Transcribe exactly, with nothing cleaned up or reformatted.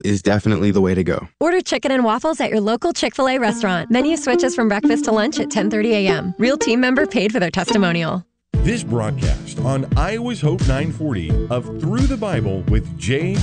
is definitely the way to go. Order chicken and waffles at your local Chick-fil-A restaurant. Menu switches from breakfast to lunch at ten thirty a.m. Real team member paid for their testimonial. This broadcast on Iowa's Hope nine forty of Through the Bible with Jay